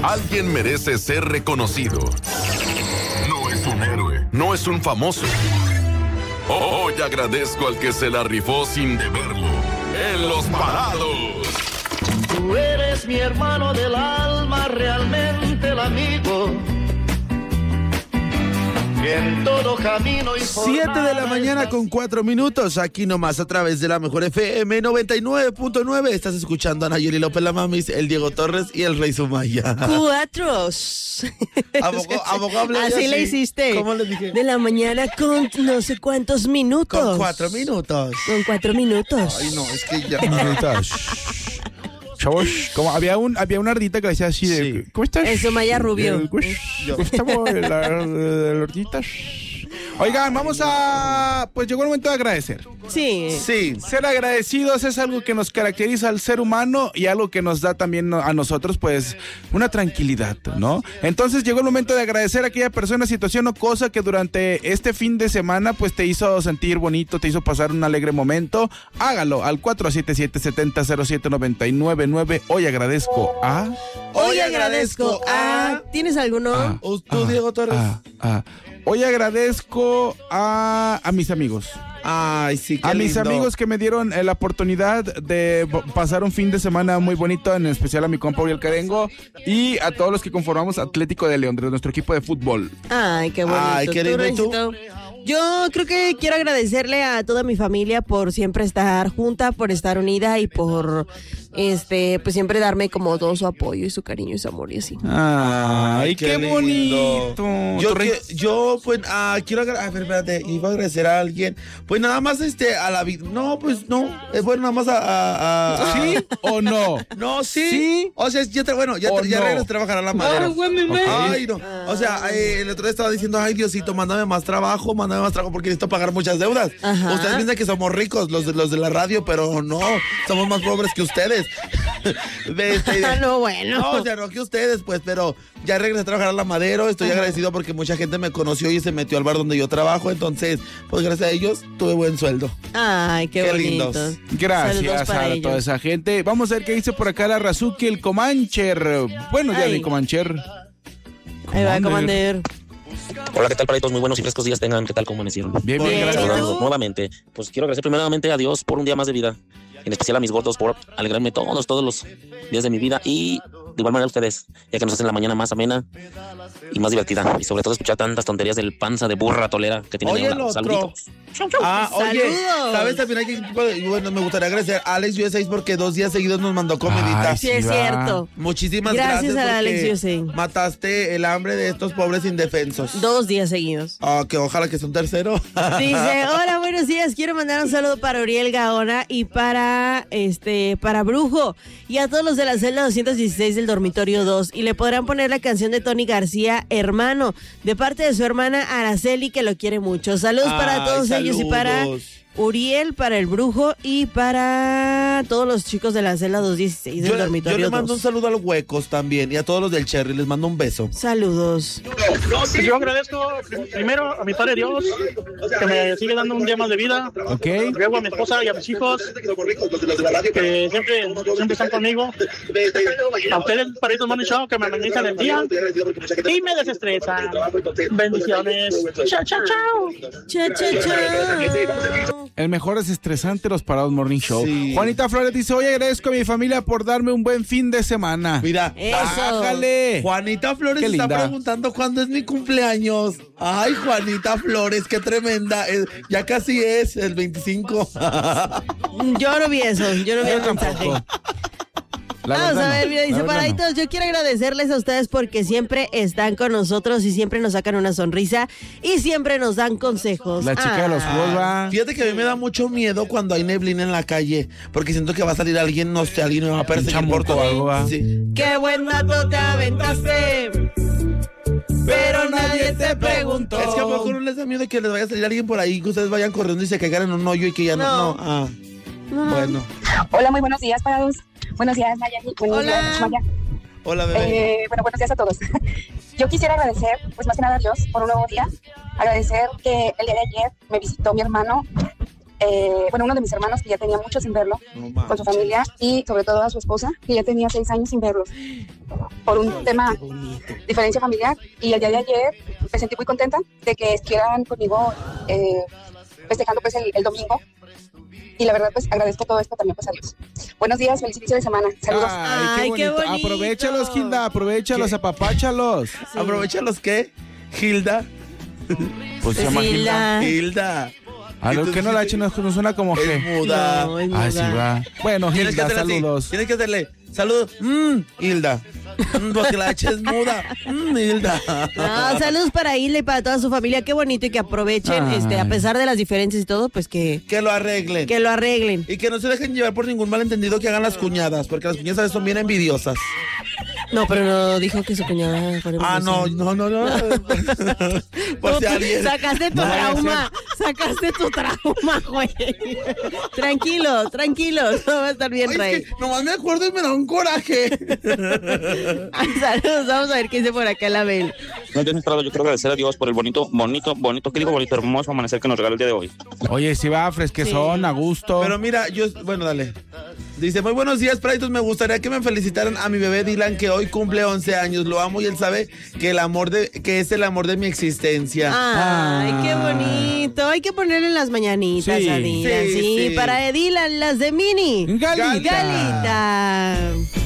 Alguien merece ser reconocido. No es un héroe, no es un famoso. Hoy agradezco al que se la rifó sin deberlo. En Los Parados. Tú eres mi hermano del alma, realmente el amigo. En todo camino y 7 de la mañana con 4 minutos, aquí nomás a través de la mejor FM 99.9. Estás escuchando a Nayeli López, la Mamis, el Diego Torres y el Rey Sumaya. 4. Abogado, así le hiciste. ¿Cómo le dije? De la mañana con no sé cuántos minutos. Con 4 minutos. Con 4 minutos. Ay, no, es que ya. Chavos, como había una ardita que decía así de, Sí. ¿cómo estás? Eso, Maya Rubio. Estamos de las arditas. Oigan, vamos a... Pues llegó el momento de agradecer. Sí. Ser agradecidos es algo que nos caracteriza al ser humano y algo que nos da también a nosotros, pues, una tranquilidad, ¿no? Entonces llegó el momento de agradecer a aquella persona, situación o cosa que durante este fin de semana, pues, te hizo sentir bonito, te hizo pasar un alegre momento. Hágalo al 477-7007-999. Hoy agradezco a... ¿Tienes alguno? ¿Tú, Diego Torres? Hoy agradezco a mis amigos. Ay, sí, qué a mis lindo. amigos que me dieron la oportunidad de pasar un fin de semana muy bonito, en especial a mi compa Uriel Carengo y a todos los que conformamos Atlético de León, de nuestro equipo de fútbol. Ay, qué bonito. Ay, qué lindo. Rencito? Yo creo que quiero agradecerle a toda mi familia por siempre estar junta, por estar unida y por pues siempre darme como todo su apoyo y su cariño y su amor y así. Ay, qué lindo. bonito. Yo pues, quiero espérate, iba a agradecer a alguien. Pues nada más a la vida. No, pues no. Bueno, nada más ¿Sí o no? No, sí. ¿Sí? O sea, ya regresé a trabajar a la madera. Ay, no. O sea, el otro día estaba diciendo, ay, Diosito, mándame más trabajo porque necesito pagar muchas deudas. Ajá. Ustedes piensan que somos ricos, los de la radio, pero no, somos más pobres que ustedes. No, bueno. No, o sea, no que ustedes, pues, pero ya regresé a trabajar a la madera. Estoy agradecido porque mucha gente me conoció y se metió al bar donde yo trabajo. Entonces, pues gracias a ellos tuve buen sueldo. Ay, qué bonito. lindos. Gracias a toda esa gente. Vamos a ver qué dice por acá la Razuki, el Comancher. Buenos días, mi Comancher. Ahí va, Commander. Hola, ¿qué tal, paritos? Muy buenos y frescos días tengan. ¿Qué tal? ¿Cómo amanecieron? Bien, gracias. Saludando nuevamente. Pues quiero agradecer primeramente a Dios por un día más de vida. En especial a mis gordos por alegrarme todos los días de mi vida. Y de igual manera a ustedes, ya que nos hacen la mañana más amena y más divertida. Y sobre todo escuchar tantas tonterías del panza de burra tolera que tienen Oye, en la saludito. Oye, Saludos. ¿sabes también hay que, bueno, me gustaría agradecer a Alex USA porque 2 días seguidos nos mandó comidita. Ay, Sí, es cierto. Muchísimas gracias Gracias a porque Alex USA. mataste el hambre de estos pobres indefensos. 2 días seguidos. Que ojalá que sea un tercero. Dice, hola, buenos días, quiero mandar un saludo para Uriel Gaona y para Brujo y a todos los de la celda 216 del dormitorio 2 y le podrán poner la canción de Tony García, Hermano, de parte de su hermana Araceli que lo quiere mucho. Saludos para todos ellos y para Uriel, para el Brujo y para todos los chicos de la celda 216 del dormitorio 2. Yo le mando un saludo a los Huecos también y a todos los del Cherry, les mando un beso. Saludos. Yo agradezco primero a mi Padre Dios que me sigue dando un día más de vida. Ok. Luego a mi esposa y a mis hijos que siempre están conmigo. A ustedes, paritos Money Show, que me amenizan el día y me desestresan. Bendiciones. Chao, chao, chao. Chao, chao, chao. El mejor es estresante, los Parados Morning Show. Sí. Juanita Flores dice, hoy agradezco a mi familia por darme un buen fin de semana. Mira, Eso. ¡Bájale! Juanita Flores Qué está linda. preguntando cuándo es mi cumpleaños. Ay, Juanita Flores, qué tremenda. Ya casi es el 25. Yo no vi eso, yo no vi el mensaje. Vamos a ver, mira, dice, paraditos, yo quiero agradecerles a ustedes porque siempre están con nosotros y siempre nos sacan una sonrisa y siempre nos dan consejos. La chica de los juegos va. Fíjate que a mí me da mucho miedo cuando hay neblina en la calle, porque siento que va a salir alguien, no sé, alguien me va a perseguir por todo. algo, va. Sí. ¡Qué buen dato te aventaste! Pero nadie te preguntó. Es que a poco no les da miedo que les vaya a salir alguien por ahí, que ustedes vayan corriendo y se caigan en un hoyo y que ya no. Bueno. Hola, muy buenos días, parados. Buenos días, Nayeli. Buenos Hola. días, Maya. Hola, bebé. Bueno, buenos días a todos. Yo quisiera agradecer, pues más que nada a Dios, por un nuevo día. Agradecer que el día de ayer me visitó mi hermano uno de mis hermanos que ya tenía mucho sin verlo, con su familia, y sobre todo a su esposa, que ya tenía 6 años sin verlos, por un tema, diferencia familiar. Y el día de ayer me sentí muy contenta de que estuvieran conmigo festejando pues el domingo. Y la verdad, pues agradezco todo esto también pues a Dios. Buenos días, feliz inicio de semana. Saludos. Ay, qué bonito. Aprovéchalos, Gilda, aprovéchalos, apapáchalos. Sí. ¿Aprovéchalos qué? ¿Gilda? Pues se llama Gilda. Gilda. A lo que no la echen, no suena como G. Es muda. No, es muda. Ah, sí va. Bueno, Gilda, saludos. Tienes que hacerle saludos. Hilda. Porque la H es muda. Hilda. No, saludos para Hilda y para toda su familia. Qué bonito y que aprovechen, a pesar de las diferencias y todo, pues que lo arreglen. Que lo arreglen. Y que no se dejen llevar por ningún malentendido que hagan las cuñadas, porque las cuñadas son bien envidiosas. No, pero no dijo que su cuñada. No. Por si alguien. Sacaste tu trauma. Sacaste tu trauma, güey. Tranquilo. Todo va a estar bien, Rey. Es que nomás me acuerdo y me da un coraje. Saludos, vamos a ver qué dice por acá la Bel. No, yo quiero agradecer a Dios por el bonito, hermoso amanecer que nos regaló el día de hoy. Oye, si va fresquezón, a gusto. Pero mira, bueno, dale. Dice, muy buenos días, Praditos, me gustaría que me felicitaran a mi bebé Dylan, que hoy cumple 11 años, lo amo y él sabe que es el amor de mi existencia. Ay, qué bonito, hay que ponerle en las mañanitas a Dylan, sí, para Dylan, las de Mini. Galita. Galita.